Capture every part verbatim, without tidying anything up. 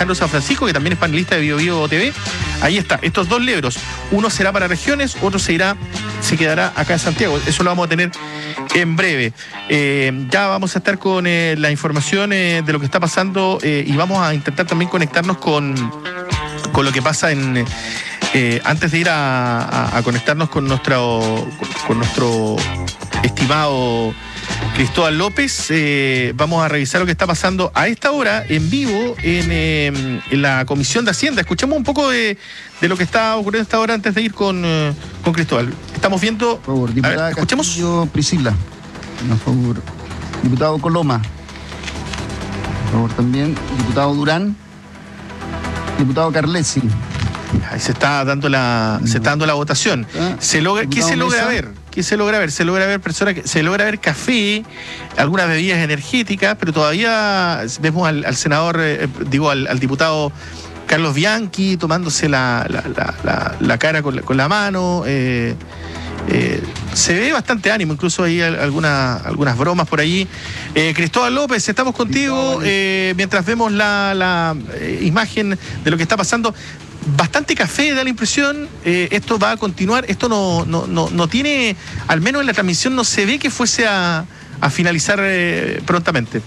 Alejandro San Francisco, que también es panelista de Bio Bio T V. Ahí está, estos dos libros. Uno será para regiones, otro se irá, se quedará acá en Santiago. Eso lo vamos a tener en breve. Eh, ya vamos a estar con eh, la información eh, de lo que está pasando eh, y vamos a intentar también conectarnos con, con lo que pasa en... Eh, antes de ir a, a, a conectarnos con nuestro, con nuestro estimado Cristóbal López, eh, vamos a revisar lo que está pasando a esta hora en vivo en, eh, en la Comisión de Hacienda. Escuchemos un poco de, de lo que está ocurriendo a esta hora antes de ir con, eh, con Cristóbal. Estamos viendo... Por favor, diputada ver, escuchemos. Castillo Priscila. Por favor. Diputado Coloma. Por favor, también. Diputado Durán. Diputado Carlesi. Ahí se está dando la, se está dando la votación. Se logra, ¿qué se logra ver? ¿Qué se logra ver? Se logra ver personas que, se logra ver café, algunas bebidas energéticas, pero todavía vemos al, al senador, eh, digo, al, al diputado Carlos Bianchi tomándose la, la, la, la, la cara con la, con la mano. Eh, eh, se ve bastante ánimo, incluso hay algunas, algunas bromas por allí. Eh, Cristóbal López, estamos contigo eh, mientras vemos la, la eh, imagen de lo que está pasando. Bastante café, da la impresión. Eh, esto va a continuar. Esto no, no, no, no tiene, al menos en la transmisión, no se ve que fuese a, a finalizar eh, prontamente.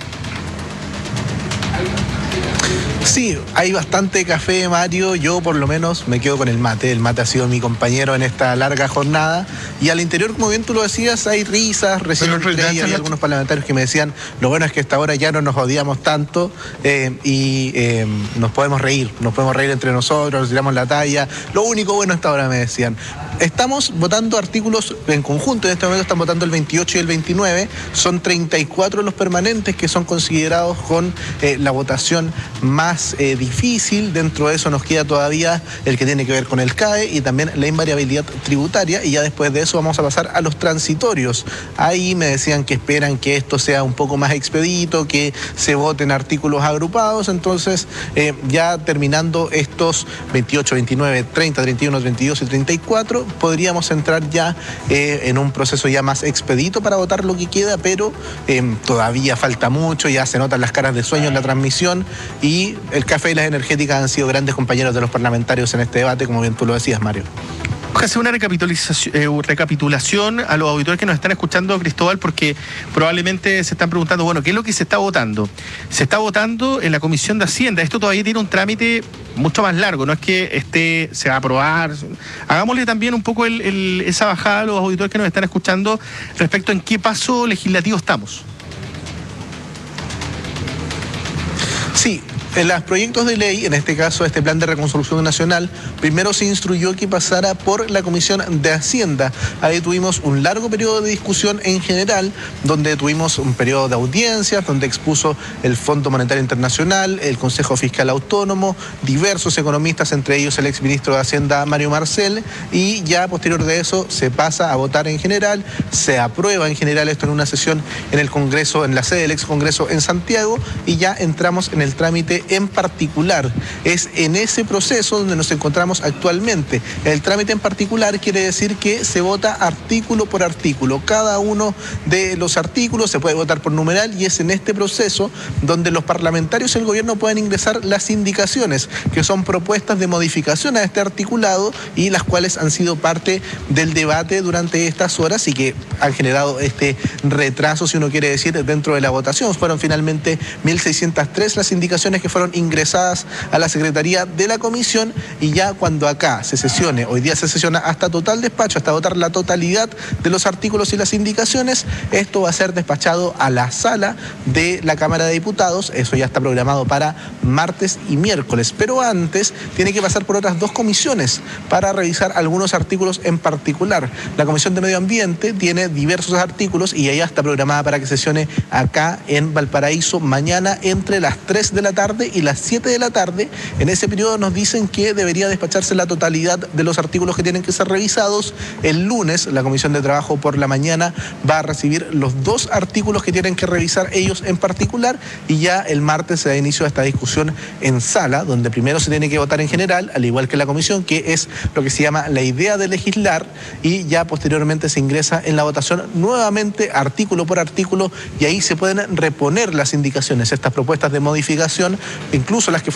Sí, hay bastante café, Mario. Yo por lo menos me quedo con el mate. El mate ha sido mi compañero en esta larga jornada. Y al interior, como bien tú lo decías, hay risas. Recién entré y hay algunos parlamentarios que me decían, lo bueno es que hasta ahora ya no nos odiamos tanto eh, y eh, nos podemos reír. Nos podemos reír entre nosotros, nos tiramos la talla. Lo único bueno hasta ahora, me decían. Estamos votando artículos en conjunto. En este momento están votando el veintiocho y el veintinueve. Son treinta y cuatro los permanentes que son considerados con eh, la votación más Eh, difícil. Dentro de eso nos queda todavía el que tiene que ver con el C A E y también la invariabilidad tributaria, y ya después de eso vamos a pasar a los transitorios. Ahí me decían que esperan que esto sea un poco más expedito, que se voten artículos agrupados. Entonces eh, ya terminando estos veintiocho, veintinueve, treinta, treinta y uno, treinta y dos y treinta y cuatro, podríamos entrar ya eh, en un proceso ya más expedito para votar lo que queda, pero eh, todavía falta mucho. Ya se notan las caras de sueño en la transmisión, y el café y las energéticas han sido grandes compañeros de los parlamentarios en este debate, como bien tú lo decías, Mario. Vamos a hacer una recapitulación, eh, recapitulación a los auditores que nos están escuchando, Cristóbal, porque probablemente se están preguntando, bueno, ¿qué es lo que se está votando? Se está votando en la Comisión de Hacienda. Esto todavía tiene un trámite mucho más largo, no es que este se va a aprobar. Hagámosle también un poco el, el, esa bajada a los auditores que nos están escuchando respecto en qué paso legislativo estamos. Sí. En los proyectos de ley, en este caso este plan de reconstrucción nacional, primero se instruyó que pasara por la Comisión de Hacienda. Ahí tuvimos un largo periodo de discusión en general, donde tuvimos un periodo de audiencias, donde expuso el Fondo Monetario Internacional, el Consejo Fiscal Autónomo, diversos economistas, entre ellos el exministro de Hacienda Mario Marcel, y ya posterior de eso se pasa a votar en general, se aprueba en general esto en una sesión en el Congreso, en la sede del ex Congreso en Santiago, y ya entramos en el trámite en particular. Es en ese proceso donde nos encontramos actualmente. El trámite en particular quiere decir que se vota artículo por artículo. Cada uno de los artículos se puede votar por numeral, y es en este proceso donde los parlamentarios y el gobierno pueden ingresar las indicaciones, que son propuestas de modificación a este articulado y las cuales han sido parte del debate durante estas horas y que han generado este retraso, si uno quiere decir, dentro de la votación. Fueron finalmente mil seiscientas tres las indicaciones que fueron ingresadas a la Secretaría de la Comisión, y ya cuando acá se sesione, hoy día se sesiona hasta total despacho, hasta votar la totalidad de los artículos y las indicaciones, esto va a ser despachado a la sala de la Cámara de Diputados. Eso ya está programado para martes y miércoles, pero antes tiene que pasar por otras dos comisiones para revisar algunos artículos en particular. La Comisión de Medio Ambiente tiene diversos artículos y ella está programada para que sesione acá en Valparaíso mañana entre las tres de la tarde y las siete de la tarde. En ese periodo nos dicen que debería despacharse la totalidad de los artículos que tienen que ser revisados. El lunes la Comisión de Trabajo por la mañana va a recibir los dos artículos que tienen que revisar ellos en particular, y ya el martes se da inicio a esta discusión en sala, donde primero se tiene que votar en general, al igual que la Comisión, que es lo que se llama la idea de legislar, y ya posteriormente se ingresa en la votación nuevamente artículo por artículo, y ahí se pueden reponer las indicaciones, estas propuestas de modificación, incluso las que